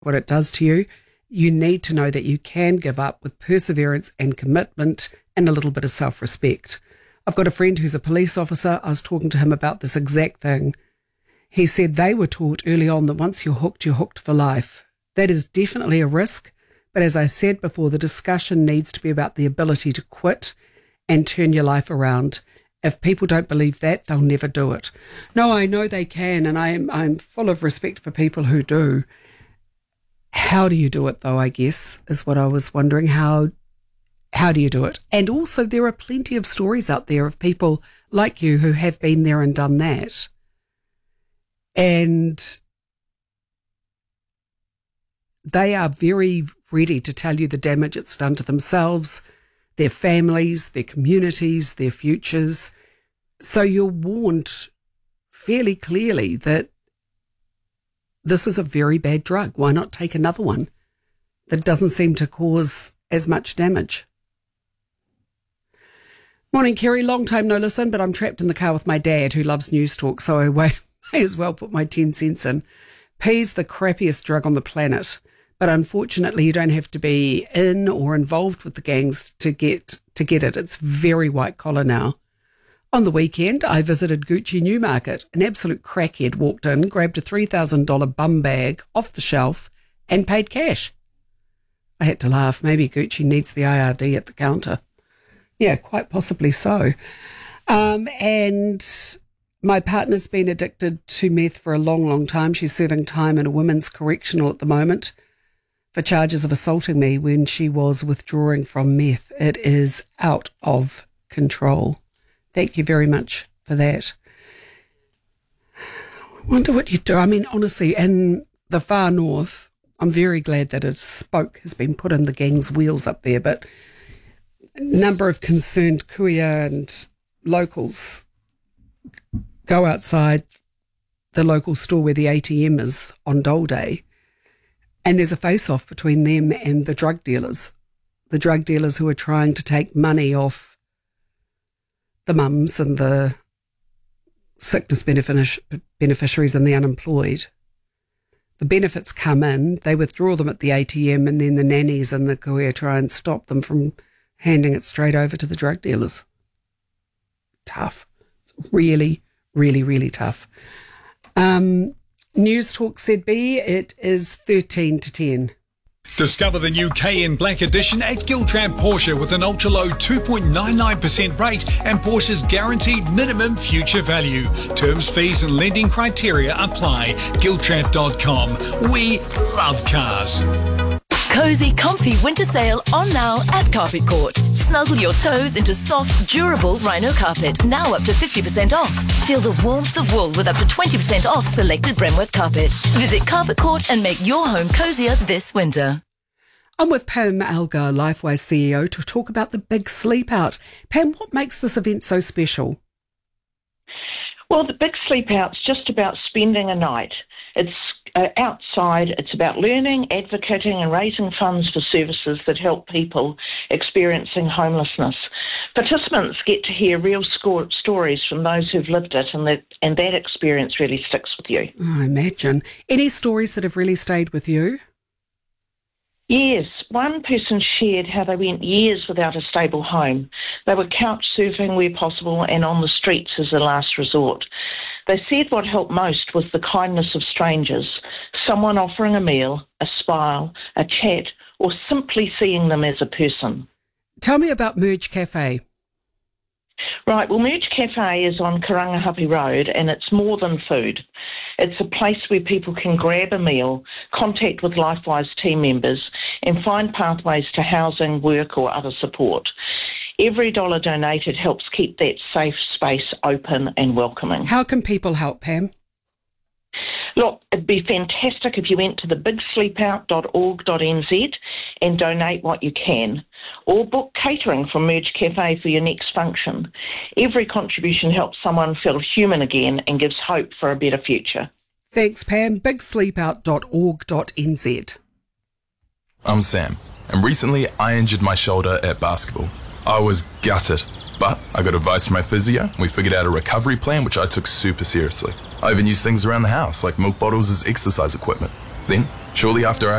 what it does to you, you need to know that you can give up with perseverance and commitment and a little bit of self-respect. I've got a friend who's a police officer. I was talking to him about this exact thing. He said they were taught early on that once you're hooked for life. That is definitely a risk. But as I said before, the discussion needs to be about the ability to quit and turn your life around. If people don't believe that, they'll never do it. No, I know they can, and I'm full of respect for people who do. How do you do it, though, I guess, is what I was wondering. How do you do it? And also, there are plenty of stories out there of people like you who have been there and done that. And they are very ready to tell you the damage it's done to themselves, their families, their communities, their futures. So you're warned fairly clearly that this is a very bad drug. Why not take another one that doesn't seem to cause as much damage? Morning, Kerry. Long time no listen, but I'm trapped in the car with my dad who loves News Talk, so I may as well put my 10 cents in. Pea's the crappiest drug on the planet, but unfortunately you don't have to be in or involved with the gangs to get it. It's very white collar now. On the weekend, I visited Gucci Newmarket. An absolute crackhead walked in, grabbed a $3,000 bum bag off the shelf and paid cash. I had to laugh. Maybe Gucci needs the IRD at the counter. Yeah, quite possibly so. And my partner's been addicted to meth for a long, long time. She's serving time in a women's correctional at the moment for charges of assaulting me when she was withdrawing from meth. It is out of control. Thank you very much for that. I wonder what you do. I mean, honestly, in the far north, I'm very glad that a spoke has been put in the gang's wheels up there, but a number of concerned kuia and locals go outside the local store where the ATM is on Dole Day, and there's a face-off between them and the drug dealers who are trying to take money off the mums and the sickness beneficiaries and the unemployed. The benefits come in, they withdraw them at the ATM, and then the nannies and the kuia try and stop them from handing it straight over to the drug dealers. Tough. It's really, really, really tough. News Talk ZB, it is 13 to 10. Discover the new Cayenne Black Edition at Giltrap Porsche with an ultra-low 2.99% rate and Porsche's guaranteed minimum future value. Terms, fees and lending criteria apply. Giltrap.com. We love cars. Cozy, comfy winter sale on now at Carpet Court. Snuggle your toes into soft, durable rhino carpet, now up to 50% off. Feel the warmth of wool with up to 20% off selected Bremworth carpet. Visit Carpet Court and make your home cozier this winter. I'm with Pam Algar, LifeWise CEO, to talk about the Big Sleep Out. Pam, what makes this event so special? Well, the Big Sleep Out's just about spending a night. It's outside. It's about learning, advocating and raising funds for services that help people experiencing homelessness. Participants get to hear real stories from those who've lived it, and that experience really sticks with you. I imagine. Any stories that have really stayed with you? Yes. One person shared how they went years without a stable home. They were couch surfing where possible and on the streets as a last resort. They said what helped most was the kindness of strangers, someone offering a meal, a smile, a chat, or simply seeing them as a person. Tell me about Merge Cafe. Right, well, Merge Cafe is on Karangahape Road, and it's more than food. It's a place where people can grab a meal, contact with LifeWise team members, and find pathways to housing, work, or other support. Every dollar donated helps keep that safe space open and welcoming. How can people help, Pam? Look, it'd be fantastic if you went to thebigsleepout.org.nz and donate what you can, or book catering from Merge Cafe for your next function. Every contribution helps someone feel human again and gives hope for a better future. Thanks, Pam. bigsleepout.org.nz. I'm Sam, and recently I injured my shoulder at basketball. I was gutted, but I got advice from my physio. We figured out a recovery plan, which I took super seriously. I even used things around the house, like milk bottles as exercise equipment. Then Shortly after I